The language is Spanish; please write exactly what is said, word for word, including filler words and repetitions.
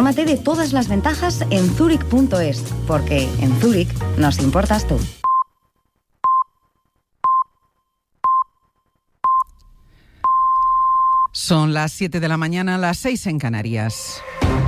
Infórmate de todas las ventajas en zurich punto es, porque en Zurich nos importas tú. Son las siete de la mañana, las seis en Canarias.